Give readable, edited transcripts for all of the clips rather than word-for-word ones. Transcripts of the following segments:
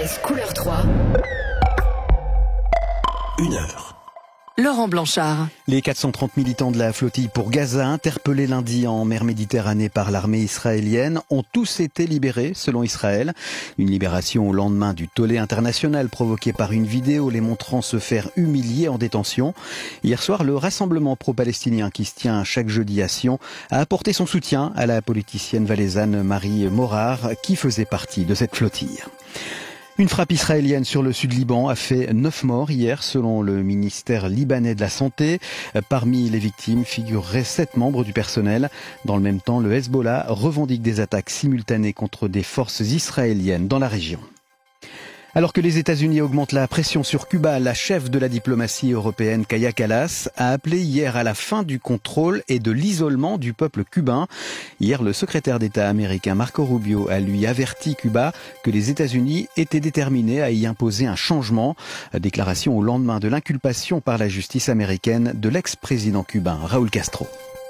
RTS Couleur 3. 1 heure. Laurent Blanchard. Les 430 militants de la flottille pour Gaza, interpellés lundi en mer Méditerranée par l'armée israélienne, ont tous été libérés, selon Israël. Une libération au lendemain du tollé international provoqué par une vidéo les montrant se faire humilier en détention. Hier soir, le rassemblement pro-palestinien qui se tient chaque jeudi à Sion a apporté son soutien à la politicienne valaisanne Marie Morard, qui faisait partie de cette flottille. Une frappe israélienne sur le sud Liban a fait 9 morts hier, selon le ministère libanais de la Santé. Parmi les victimes figureraient 7 membres du personnel. Dans le même temps, le Hezbollah revendique des attaques simultanées contre des forces israéliennes dans la région. Alors que les États-Unis augmentent la pression sur Cuba, la chef de la diplomatie européenne, Kaja Kallas, a appelé hier à la fin du contrôle et de l'isolement du peuple cubain. Hier, le secrétaire d'État américain Marco Rubio a lui averti Cuba que les États-Unis étaient déterminés à y imposer un changement. Déclaration au lendemain de l'inculpation par la justice américaine de l'ex-président cubain Raúl Castro.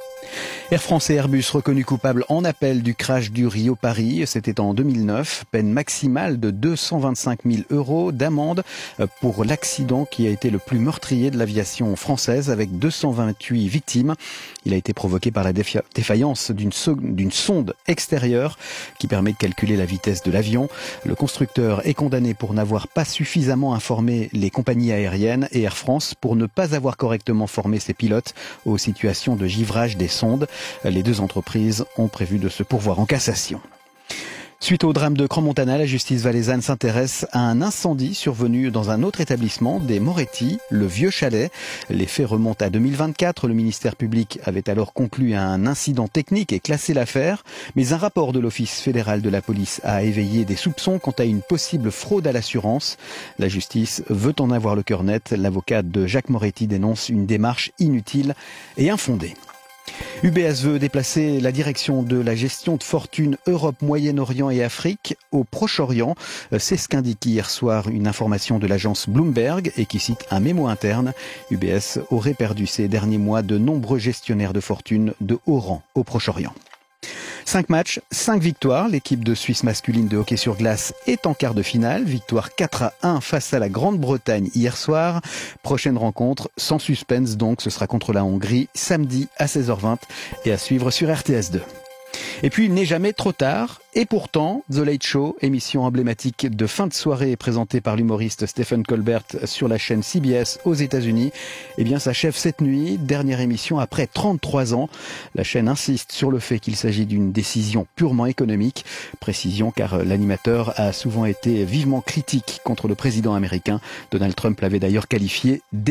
Air France et Airbus reconnus coupables en appel du crash du Rio-Paris. C'était en 2009. Peine maximale de 225 000 € d'amende pour l'accident qui a été le plus meurtrier de l'aviation française avec 228 victimes. Il a été provoqué par la défaillance d'une sonde extérieure qui permet de calculer la vitesse de l'avion. Le constructeur est condamné pour n'avoir pas suffisamment informé les compagnies aériennes et Air France pour ne pas avoir correctement formé ses pilotes aux situations de givrage des sondes. Les deux entreprises ont prévu de se pourvoir en cassation. Suite au drame de Crans-Montana, la justice valaisanne s'intéresse à un incendie survenu dans un autre établissement des Moretti, le Vieux Chalet. Les faits remontent à 2024. Le ministère public avait alors conclu à un incident technique et classé l'affaire. Mais un rapport de l'Office fédéral de la police a éveillé des soupçons quant à une possible fraude à l'assurance. La justice veut en avoir le cœur net. L'avocat de Jacques Moretti dénonce une démarche inutile et infondée. UBS veut déplacer la direction de la gestion de fortune Europe, Moyen-Orient et Afrique au Proche-Orient. C'est ce qu'indique hier soir une information de l'agence Bloomberg et qui cite un mémo interne. UBS aurait perdu ces derniers mois de nombreux gestionnaires de fortune de haut rang au Proche-Orient. 5 matchs, 5 victoires. L'équipe de Suisse masculine de hockey sur glace est en quart de finale. Victoire 4-1 face à la Grande-Bretagne hier soir. Prochaine rencontre, sans suspense donc, ce sera contre la Hongrie samedi à 16h20 et à suivre sur RTS2. Et puis il n'est jamais trop tard, et pourtant The Late Show, émission emblématique de fin de soirée présentée par l'humoriste Stephen Colbert sur la chaîne CBS aux États-Unis, eh bien s'achève cette nuit, dernière émission après 33 ans. La chaîne insiste sur le fait qu'il s'agit d'une décision purement économique, précision car l'animateur a souvent été vivement critique contre le président américain. Donald Trump l'avait d'ailleurs qualifié